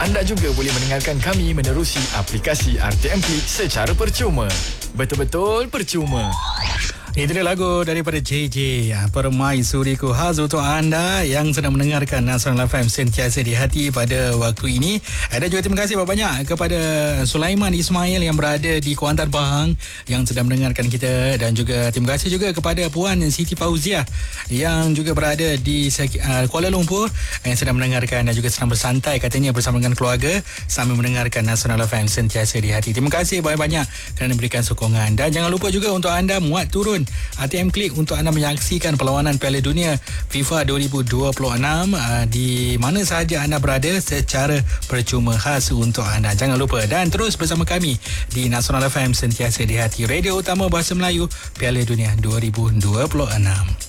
Anda juga boleh mendengarkan kami menerusi aplikasi RTM Klik secara percuma. Betul-betul percuma. Itu dia lagu daripada JJ, Permaisuriku, khas untuk anda yang sedang mendengarkan Nasional FM sentiasa di hati pada waktu ini. Dan juga terima kasih banyak kepada Sulaiman Ismail yang berada di Kuantan Pahang yang sedang mendengarkan kita, dan juga terima kasih juga kepada Puan Siti Fauziah yang juga berada di Kuala Lumpur yang sedang mendengarkan dan juga sedang bersantai katanya bersama dengan keluarga sambil mendengarkan Nasional FM sentiasa di hati. Terima kasih banyak-banyak kerana memberikan sokongan, dan jangan lupa juga untuk anda muat turun RTM Klik untuk anda menyaksikan perlawanan Piala Dunia FIFA 2026 di mana sahaja anda berada secara percuma, khas untuk anda. Jangan lupa dan terus bersama kami di Nasional FM sentiasa di hati, radio utama bahasa Melayu Piala Dunia 2026.